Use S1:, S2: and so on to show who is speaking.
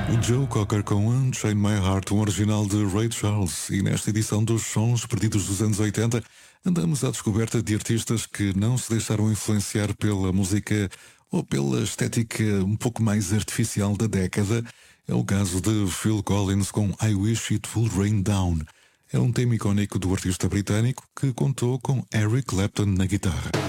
S1: Joe Cocker com Unchain My Heart, um original de Ray Charles. E nesta edição dos Sons Perdidos dos anos 80, andamos à descoberta de artistas que não se deixaram influenciar pela música ou pela estética um pouco mais artificial da década. É o caso de Phil Collins com I Wish It Would Rain Down. É um tema icónico do artista britânico que contou com Eric Clapton na guitarra.